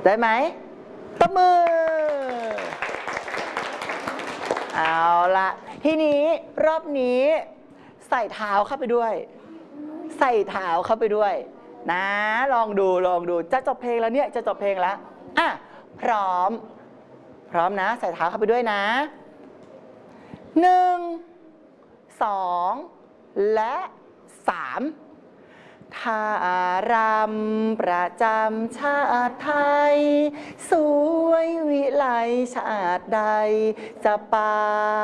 ได้ไหมตบมือเอาละทีนี้รอบนี้ใส่เท้าเข้าไปด้วยใส่เท้าเข้าไปด้วยนะลองดูจะจบเพลงแล้วเนี่ยจะจบเพลงแล้วอ่ะพร้อมนะใส่เท้าเข้าไปด้วยนะ1 2และ3ท่ารำประจำชาติไทยสวยวิไลชาติใดจะไป